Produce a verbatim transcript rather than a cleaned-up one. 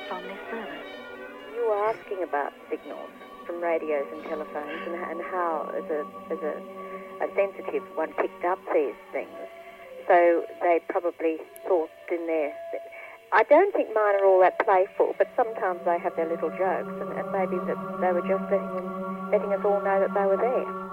from this service. You were asking about signals from radios and telephones and, and how, as a as a, a sensitive one, picked up these things. So they probably thought in their... I don't think mine are all that playful, but sometimes they have their little jokes, and, and maybe that they were just letting, them, letting us all know that they were there.